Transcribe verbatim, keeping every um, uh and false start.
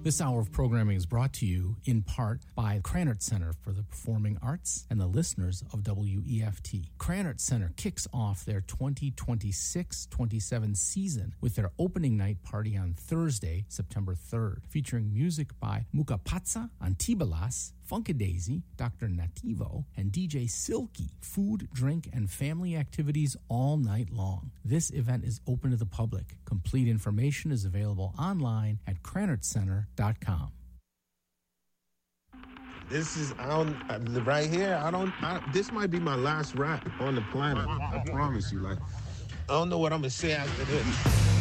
This hour of programming is brought to you in part by Krannert Center for the Performing Arts and the listeners of W E F T. Krannert Center kicks off their twenty twenty-six twenty-seven season with their opening night party on Thursday, September third, featuring music by Mukapatsa, Antibalas, Funkadaisy, Doctor Nativo, and D J Silky. Food, drink, and family activities all night long. This event is open to the public. Complete information is available online at krannert center dot com. This is, I don't, right here, I don't, I, this might be my last rap on the planet. I promise you. Like, I don't know what I'm going to say after this.